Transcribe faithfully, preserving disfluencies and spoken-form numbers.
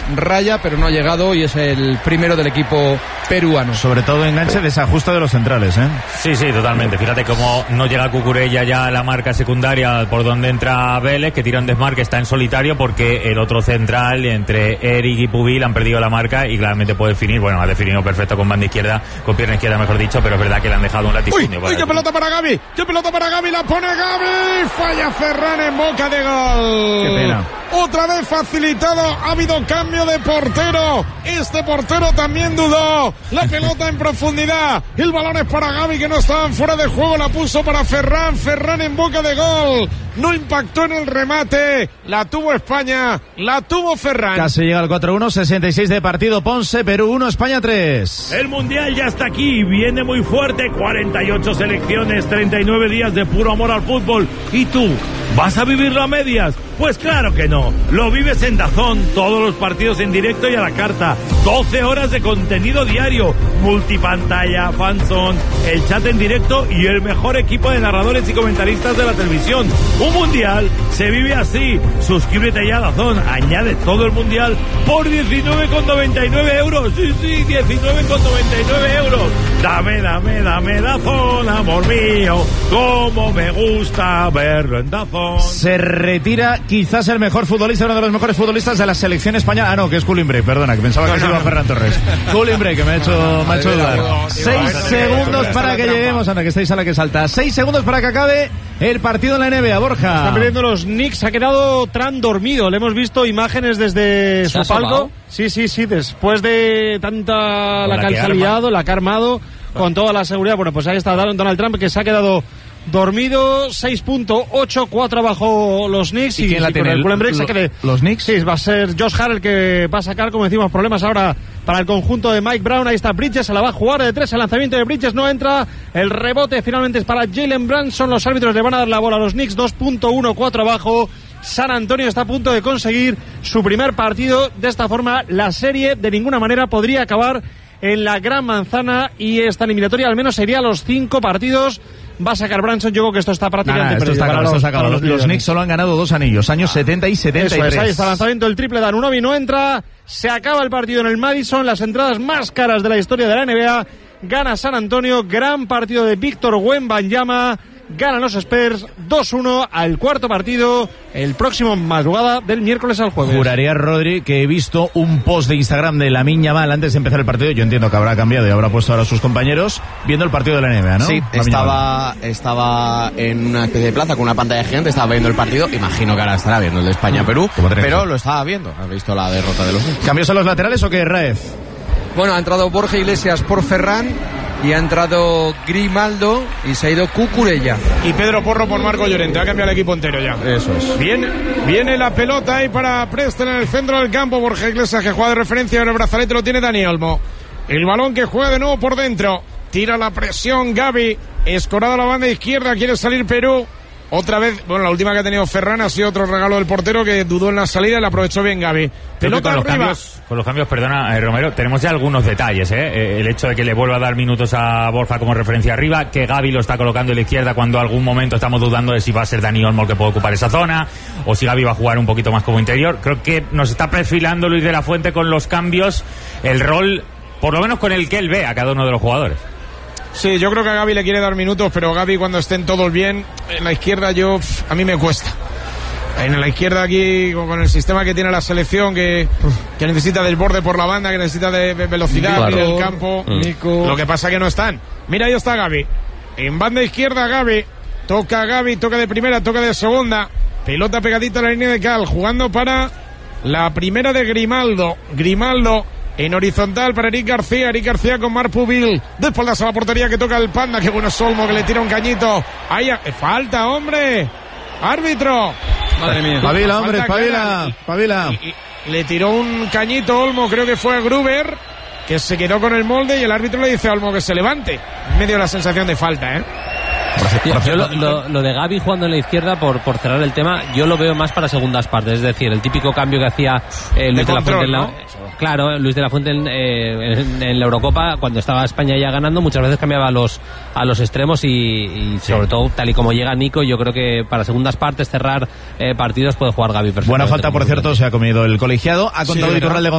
raya, pero no ha llegado y es el primero del equipo peruano. Sobre todo enganche, desajuste de los centrales, ¿eh? Sí, sí, totalmente. Fíjate cómo no llega Cucurella ya a la marca secundaria por donde entra Vélez, que tira un desmarque, está en solitario porque el otro central entre Eric y Pubil han perdido la marca y claramente puede definir, bueno, ha definido perfecto con banda izquierda, con pierna izquierda mejor dicho, pero es verdad que le han dejado un latifundio. ¡Uy! ¡Uy, qué pelota para Gavi! ¡Qué pelota para Gavi! ¡La pone Gavi! Falla Ferran en boca de gol. ¡Qué pena! Otra vez facilitado, ha habido cambio de portero. Este portero también dudó. La pelota en profundidad. El balón es para Gavi, que no estaban fuera de juego. La puso para Ferran. Ferran en boca de gol. No impactó en el remate. La tuvo España. La tuvo Ferran. Casi llega al cuatro uno, sesenta y seis de partido. Ponce, Perú uno, España tres. El Mundial ya está aquí. Viene muy fuerte. cuarenta y ocho selecciones, treinta y nueve días de puro amor al fútbol. ¿Y tú? ¿Vas a vivirlo a medias? Pues claro que no. Lo vives en DAZN, todos los partidos en directo y a la carta. doce horas de contenido diario, multipantalla, fanzone, el chat en directo y el mejor equipo de narradores y comentaristas de la televisión. Un mundial se vive así. Suscríbete ya a DAZN, añade todo el mundial por diecinueve con noventa y nueve euros. Sí, sí, diecinueve con noventa y nueve euros. Dame, dame, dame DAZN, amor mío, como me gusta verlo en DAZN. Se retira quizás el mejor futbolista, uno de los mejores futbolistas de la selección española. Ah, no, que es Coulin-Break, perdona, que pensaba que se iba Ferran Torres. Coulin-Break, que me ha hecho, me ha hecho dudar. Seis segundos para que lleguemos, anda, que estáis a la que salta. Seis segundos para que acabe el partido en la N B A, Borja. Están perdiendo los Knicks, ha quedado Tran dormido. Le hemos visto imágenes desde su palco. Sí, sí, sí, después de tanta la, la que ha liado, la que ha armado, con toda la seguridad. Bueno, pues ahí está Donald Trump, que se ha quedado dormido. Seis punto ocho, cuatro abajo los Knicks. ¿Y, y quién la tiene? El Break se quede. ¿Los Knicks? Sí, va a ser Josh Hart el que va a sacar, como decimos, problemas ahora para el conjunto de Mike Brown. Ahí está Bridges, se la va a jugar de tres. El lanzamiento de Bridges no entra. El rebote finalmente es para Jalen Brunson. Los árbitros le van a dar la bola a los Knicks. dos punto uno, cuatro abajo. San Antonio está a punto de conseguir su primer partido. De esta forma, la serie de ninguna manera podría acabar en la Gran Manzana, y esta eliminatoria al menos sería los cinco partidos. Va a sacar Branson. Yo creo que esto está prácticamente nah, nah, esto perdido. Está claro, los, está los, los Knicks solo han ganado dos anillos, años ah, setenta y setenta y tres. Eso es, ahí está el lanzamiento del triple. Danunobi no entra. Se acaba el partido en el Madison. Las entradas más caras de la historia de la N B A. Gana San Antonio. Gran partido de Víctor Wembanyama. Ganan los Spurs dos uno al cuarto partido, el próximo madrugada del miércoles al jueves. Juraría, Rodri, que he visto un post de Instagram de Lamine Yamal antes de empezar el partido. Yo entiendo que habrá cambiado y habrá puesto ahora a sus compañeros viendo el partido de la N B A, ¿no? Sí, estaba, estaba en una especie de plaza con una pantalla gigante, estaba viendo el partido. Imagino que ahora estará viendo el de España-Perú, pero lo estaba viendo. ¿Has visto la derrota de los Knicks? ¿Cambios a los laterales o qué, Raez? Bueno, ha entrado Borja Iglesias por Ferran y ha entrado Grimaldo y se ha ido Cucurella. Y Pedro Porro por Marco Llorente. Ha cambiado el equipo entero ya. Eso es. Viene, viene la pelota ahí para Preston en el centro del campo. Borja Iglesias, que juega de referencia, en el brazalete lo tiene Dani Olmo. El balón que juega de nuevo por dentro. Tira la presión Gavi. Escorado a la banda izquierda. Quiere salir Perú. Otra vez, bueno, la última que ha tenido Ferran ha sido otro regalo del portero que dudó en la salida y la aprovechó bien Gavi. Pelota con los arriba. cambios, con los cambios, perdona, eh, Romero, tenemos ya algunos detalles, ¿eh? El hecho de que le vuelva a dar minutos a Borja como referencia arriba, que Gavi lo está colocando en la izquierda cuando algún momento estamos dudando de si va a ser Dani Olmo el que puede ocupar esa zona, o si Gavi va a jugar un poquito más como interior. Creo que nos está perfilando Luis de la Fuente con los cambios, el rol, por lo menos con el que él ve a cada uno de los jugadores. Sí, yo creo que a Gavi le quiere dar minutos, pero Gavi cuando estén todos bien, en la izquierda yo, a mí me cuesta. En la izquierda aquí, con el sistema que tiene la selección, que, que necesita del borde por la banda, que necesita de velocidad, claro, en el campo. Mm. Lo que pasa que no están. Mira, ahí está Gavi. En banda izquierda Gavi. Toca Gavi, toca de primera, toca de segunda. Pelota pegadita a la línea de cal, jugando para la primera de Grimaldo. Grimaldo en horizontal para Eric García. Eric García con Marc Pubil. De espaldas a la portería que toca el Panda. Qué bueno es Olmo, que le tira un cañito. Ahí, falta, hombre. Árbitro. Madre mía. Pavila, hombre, pavila. Pavila. Y, y, le tiró un cañito Olmo, creo que fue a Gruber, que se quedó con el molde, y el árbitro le dice a Olmo que se levante. En medio de la sensación de falta, ¿eh? Yo lo, lo, lo de Gavi jugando en la izquierda, por, por cerrar el tema, yo lo veo más para segundas partes, es decir, el típico cambio que hacía eh, Luis de, de la Fuente en la, ¿no? Claro, Luis de la Fuente en, eh, en, en la Eurocopa, cuando estaba España ya ganando, muchas veces cambiaba a los, a los extremos y, y sobre sí. todo, tal y como llega Nico, yo creo que para segundas partes, cerrar eh, partidos, puede jugar Gavi perfectamente. Buena falta, por cierto, se ha comido el colegiado. Ha contado sí, Iturralde